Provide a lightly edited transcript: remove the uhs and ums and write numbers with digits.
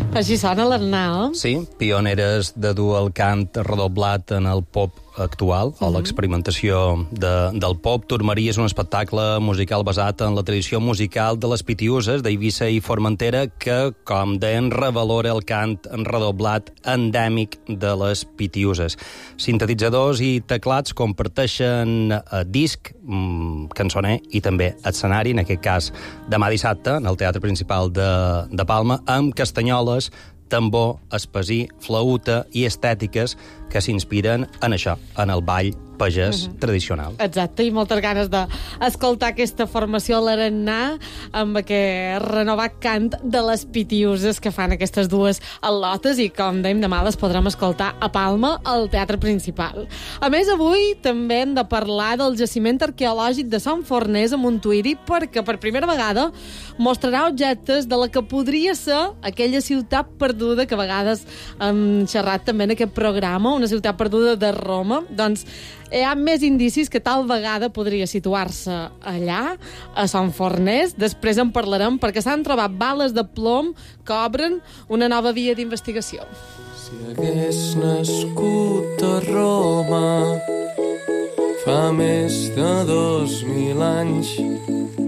Així sona l'Arnau. Sí, pioneres de dur el cant redoblat en el pop actual, o l'experimentació del pop. Turmaria és un espectacle musical basat en la tradició musical de les Pitiuses, d'Eivissa i Formentera, que, com deien, revalora el cant redoblat endèmic de les Pitiuses. Sintetitzadors i teclats comparteixen disc, cançoner i també escenari, en aquest cas demà dissabte, en el Teatre Principal de Palma, amb castanyoles, tambor, espasí, flauta i estètiques que s'inspiren en això, en el ball pagès tradicional. Exacte, i moltes ganes d'escoltar aquesta formació a l'Arannà amb aquest renovat cant de les Pitiuses que fan aquestes dues al·lotes i, com dèiem, demà les podrem escoltar a Palma, al Teatre Principal. A més, avui també hem de parlar del jaciment arqueològic de Sant Forners a Montuïri, perquè per primera vegada mostrarà objectes de la que podria ser aquella ciutat perduda que a vegades hem xerrat també en aquest programa, una ciutat perduda de Roma. Doncs hi ha més indicis que tal vegada podria situar-se allà, a Sant Forners. Després en parlarem perquè s'han trobat bales de plom que obren una nova via d'investigació. Si hagués nascut a Roma fa més de 2000 anys,